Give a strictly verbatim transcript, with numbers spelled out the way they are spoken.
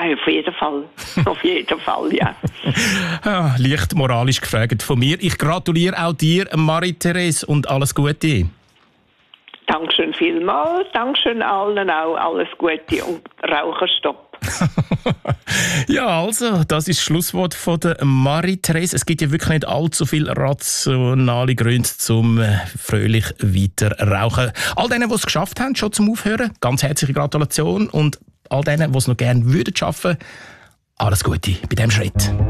auf jeden Fall. Auf jeden Fall, ja. ja. Leicht moralisch gefragt von mir. Ich gratuliere auch dir, Marie-Therese, und alles Gute. Dankeschön vielmals. Dankeschön allen auch. Alles Gute und Raucherstopp. Ja, also, das ist das Schlusswort von der Marie-Therese. Es gibt ja wirklich nicht allzu viele rationale Gründe, zum fröhlich weiter rauchen. All denen, die es geschafft haben, schon zum Aufhören, ganz herzliche Gratulation. Und all denen, die es noch gerne würden schaffen, alles Gute bei diesem Schritt.